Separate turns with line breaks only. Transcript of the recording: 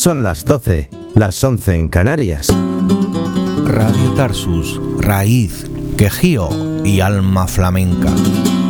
Son las 12, las 11 en Canarias.
Radio Tarsus, raíz, quejío y alma flamenca.